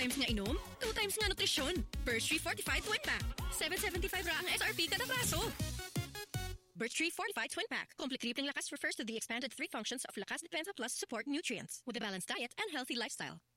times nga inom, 2 times nga nutrisyon. Birch Tree Fortified Twin Pack. 775 ra ang SRP kada braso. Birch Tree Fortified Twin Pack. Complete Tripling Lakas refers to the expanded 3 functions of Lakas Depensa Plus support nutrients with a balanced diet and healthy lifestyle.